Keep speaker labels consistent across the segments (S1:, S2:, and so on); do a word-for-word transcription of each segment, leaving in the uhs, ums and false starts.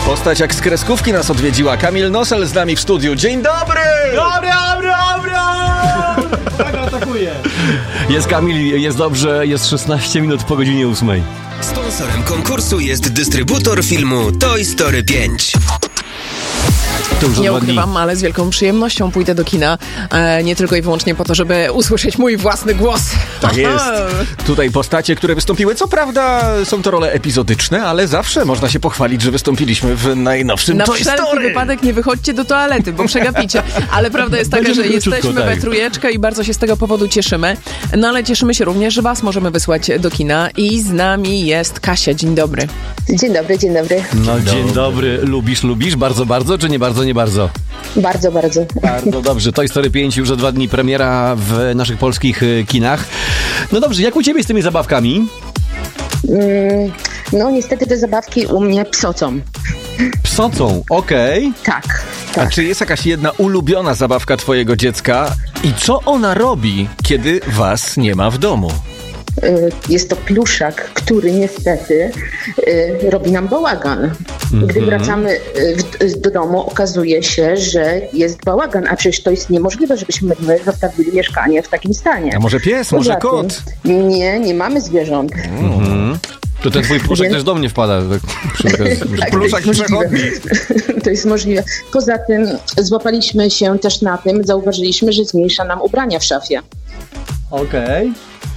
S1: Postać jak z kreskówki nas odwiedziła. Kamil Nosel z nami w studiu. Dzień dobry!
S2: Dobry, dobry, dobry! Tak atakuje.
S3: Jest Kamil, jest dobrze, jest szesnaście minut po godzinie ósmej.
S4: Sponsorem konkursu jest dystrybutor filmu Toy Story pięć.
S5: Nie ukrywam, ale z wielką przyjemnością pójdę do kina, e, nie tylko i wyłącznie po to, żeby usłyszeć mój własny głos.
S1: Tak jest. Tutaj postacie, które wystąpiły, co prawda są to role epizodyczne, ale zawsze można się pochwalić, że wystąpiliśmy w najnowszym
S5: Na
S1: Toy
S5: wszelki
S1: Story.
S5: wypadek nie wychodźcie do toalety, bo przegapicie. Ale prawda jest taka,
S3: Będziemy
S5: że
S3: króciutko,
S5: jesteśmy
S3: tak.
S5: we trójeczkę i bardzo się z tego powodu cieszymy. No ale cieszymy się również, że was możemy wysłać do kina i z nami jest Kasia. Dzień dobry.
S6: Dzień dobry, dzień dobry.
S3: No dzień dobry, lubisz, lubisz? Bardzo, bardzo, czy nie bardzo, nie bardzo?
S6: Bardzo, bardzo.
S3: Bardzo dobrze. Toy Story pięć już za dwa dni premiera w naszych polskich y, kinach. No dobrze, jak u ciebie z tymi zabawkami?
S6: Mm, no niestety te zabawki u mnie psocą.
S3: Psocą, okej.
S6: Tak,
S1: A
S6: tak.
S1: czy jest jakaś jedna ulubiona zabawka twojego dziecka i co ona robi, kiedy was nie ma w domu?
S6: Y, Jest to pluszak, który niestety y, robi nam bałagan. Gdy wracamy y, w, do domu, okazuje się, że jest bałagan, a przecież to jest niemożliwe, żebyśmy my zostawili mieszkanie w takim stanie.
S1: A może pies,
S6: Poza
S1: może
S6: tym-
S1: kot?
S6: Nie, nie mamy zwierząt.
S3: To ten twój pluszek
S6: Więc-
S3: też do mnie wpada. Tak, przy okazji.
S6: Tak,
S1: Pluszak
S6: to jest możliwe.
S1: przechodni.
S6: To jest możliwe. Poza tym złapaliśmy się też na tym, zauważyliśmy, że zmniejsza nam ubrania w szafie.
S3: Okej.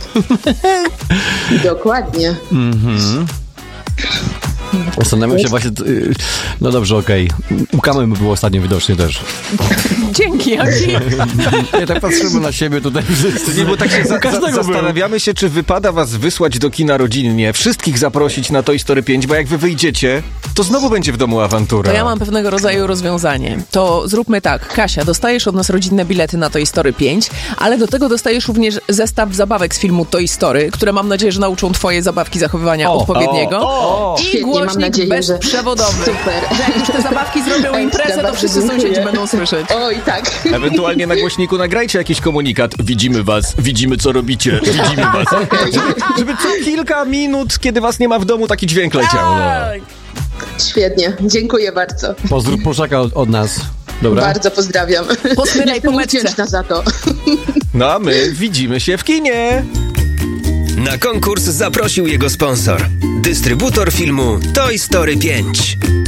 S6: Dokładnie.
S3: Zastanawiam się właśnie... y, No dobrze, okej. U Kamy było ostatnio widocznie też.
S5: Dzięki, Aki.
S3: Nie, tak patrzymy na siebie tutaj wszyscy.
S1: Nie, bo tak się za, za,
S3: każdego był.
S1: zastanawiamy się, czy wypada was wysłać do kina rodzinnie, wszystkich zaprosić na Toy Story pięć, bo jak wy wyjdziecie, to znowu będzie w domu awantura.
S5: To ja mam pewnego rodzaju rozwiązanie. To zróbmy tak. Kasia, dostajesz od nas rodzinne bilety na Toy Story pięć, ale do tego dostajesz również zestaw zabawek z filmu Toy Story, które mam nadzieję, że nauczą twoje zabawki zachowywania
S3: O,
S5: odpowiedniego.
S1: o,
S5: I
S6: Świetnie, mam
S5: głośnik
S6: nadzieję, że-
S5: bezprzewodowy.
S6: Super.
S5: Że jak już te zabawki zrobią
S6: Ekstra,
S5: imprezę, to
S6: bardzo
S5: wszyscy
S6: dziękuję.
S5: sąsiedzi będą słyszeć.
S6: Oj, tak.
S1: Ewentualnie na głośniku nagrajcie jakiś komunikat. Widzimy was, widzimy co robicie, widzimy was. Żeby, żeby co kilka minut, kiedy was nie ma w domu, taki dźwięk leciał. No.
S5: Tak.
S6: Świetnie. Dziękuję bardzo.
S3: Pozdrów pluszaka od, od nas. Dobra?
S6: Bardzo pozdrawiam.
S5: Posmyraj
S6: Jestem
S5: po metce.
S6: wdzięczna za to.
S1: no a my widzimy się w kinie.
S4: Na konkurs zaprosił jego sponsor. Dystrybutor filmu Toy Story pięć.